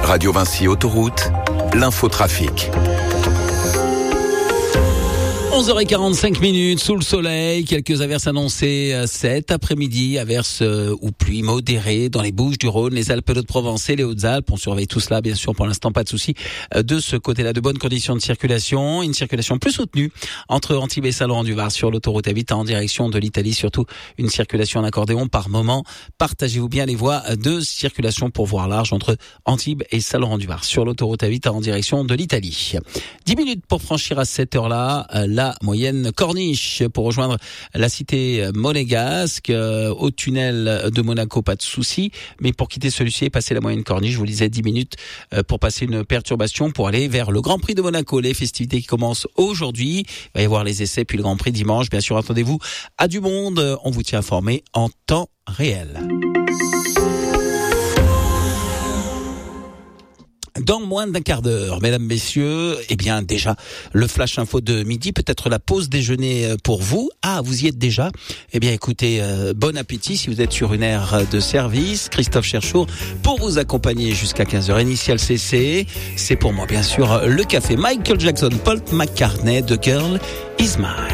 Radio Vinci Autoroute, l'infotrafic. 11h45 sous le soleil, quelques averses annoncées cet après-midi, averses ou pluies modérées dans les Bouches-du-Rhône, les Alpes de Provence et les Hautes-Alpes. On surveille tout cela, bien sûr, pour l'instant, pas de souci. De ce côté-là, de bonnes conditions de circulation, une circulation plus soutenue entre Antibes et Saint-Laurent-du-Var sur l'autoroute A8 en direction de l'Italie, surtout une circulation en accordéon par moment. Partagez-vous bien les voies de circulation pour voir large entre Antibes et Saint-Laurent-du-Var sur l'autoroute A8 en direction de l'Italie. 10 minutes pour franchir à cette heure-là la moyenne corniche pour rejoindre la cité monégasque au tunnel de Monaco, pas de souci, mais pour quitter celui-ci et passer la moyenne corniche, je vous disais 10 minutes pour passer une perturbation pour aller vers le Grand Prix de Monaco, les festivités qui commencent aujourd'hui. Il va y avoir les essais puis le Grand Prix dimanche. Bien sûr, attendez-vous à du monde, on vous tient informé en temps réel. Dans moins d'un quart d'heure, mesdames, messieurs, eh bien déjà le flash info de midi, peut-être la pause déjeuner pour vous. Ah, vous y êtes déjà? Eh bien écoutez, bon appétit si vous êtes sur une aire de service. Christophe Cherchour pour vous accompagner jusqu'à 15h. Initial CC, c'est pour moi bien sûr le café. Michael Jackson, Paul McCartney, The Girl Is Mine.